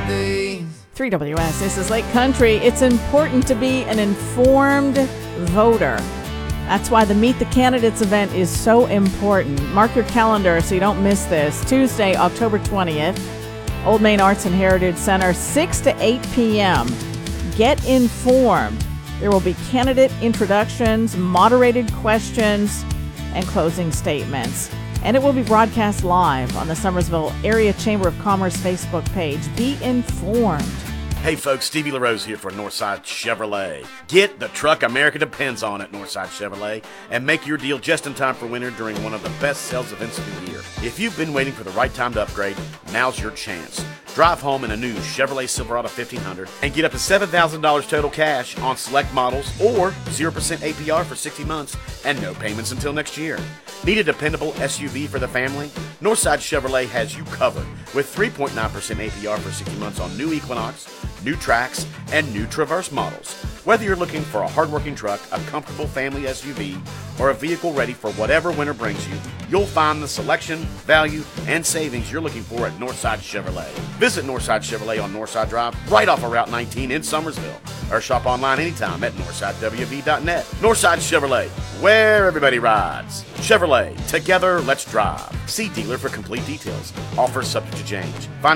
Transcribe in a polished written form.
days. 3WS, this is Lake Country. It's important to be an informed voter. That's why the Meet the Candidates event is so important. Mark your calendar so you don't miss this. Tuesday, October 20th, Old Main Arts and Heritage Center, 6 to 8 p.m. Get informed. There will be candidate introductions, moderated questions, and closing statements. And it will be broadcast live on the Summersville Area Chamber of Commerce Facebook page. Be informed. Hey folks, Stevie LaRose here for Northside Chevrolet. Get the truck America depends on at Northside Chevrolet and make your deal just in time for winter during one of the best sales events of the year. If you've been waiting for the right time to upgrade, now's your chance. Drive home in a new Chevrolet Silverado 1500 and get up to $7,000 total cash on select models or 0% APR for 60 months and no payments until next year. Need a dependable SUV for the family? Northside Chevrolet has you covered with 3.9% APR for 60 months on new Equinox, new Trax, and new Traverse models. Whether you're looking for a hardworking truck, a comfortable family SUV, or a vehicle ready for whatever winter brings you, you'll find the selection, value, and savings you're looking for at Northside Chevrolet. Visit Northside Chevrolet on Northside Drive, right off of Route 19 in Summersville, or shop online anytime at NorthsideWV.net. Northside Chevrolet, where everybody rides. Chevrolet, together let's drive. See dealer for complete details. Offers subject to change.